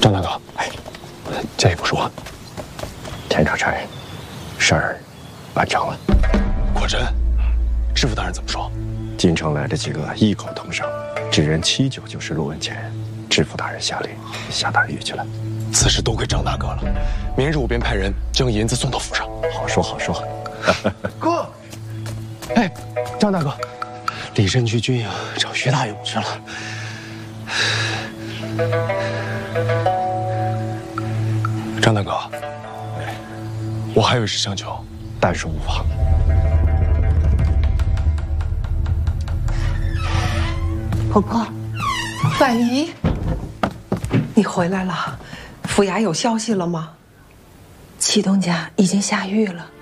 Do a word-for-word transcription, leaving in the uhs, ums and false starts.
张大哥，哎，这不是我。 田长差人，事儿办成了。 果真？知府大人怎么说？ 京城来的几个异口同声，指认七九就是陆文前。知府大人下令下大狱去了。 此事多亏张大哥了。明日我便派人将银子送到府上。 好说好说。 哥，哎，张大哥，李绅区军营找徐大勇去了。张大哥，哎，我还有一事相求， 但说无妨。 婆婆，婉仪，你回来了，府衙有消息了吗？ 祁东家已经下狱了。